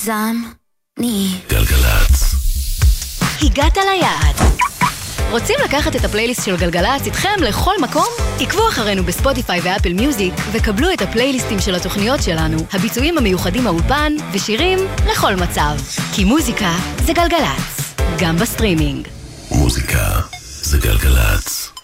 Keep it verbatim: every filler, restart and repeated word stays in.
זמני. גלגלץ. הגעת ליעד. רוצים לקחת את הפלייליסט של גלגלץ איתכם לכל מקום? עקבו אחרינו בספוטיפיי ואפל מיוזיק וקבלו את הפלייליסטים של התוכניות שלנו, הביצועים המיוחדים מהאולפן ושירים לכל מצב. כי מוזיקה זה גלגלץ, גם בסטרימינג. מוזיקה זה גלגלץ.